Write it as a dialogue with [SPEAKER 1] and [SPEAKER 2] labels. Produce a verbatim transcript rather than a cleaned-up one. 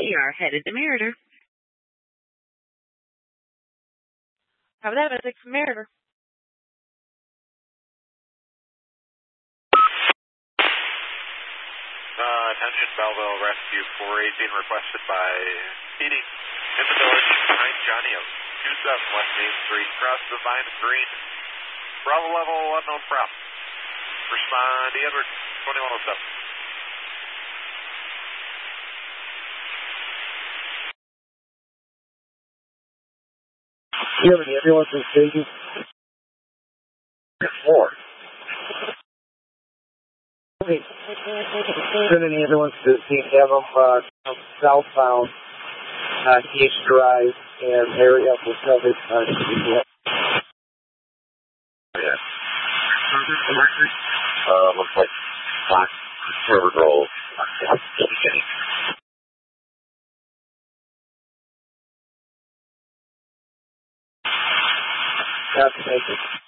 [SPEAKER 1] We are headed to Meritor. How about that, six from Meritor?
[SPEAKER 2] Uh, attention, Belleville Rescue four eighteen requested by P D. In the village, behind Johnny O. two seven West Main Street, cross the Vine Green. Bravo level, unknown prop. Respond to Edward, twenty-one oh seven.
[SPEAKER 3] Do you have any ambulance in station? Four. Okay. Send an ambulance to see if have them uh, southbound on H Drive and area with coverage on uh, yeah. Uh, looks like Fox River Grove. That's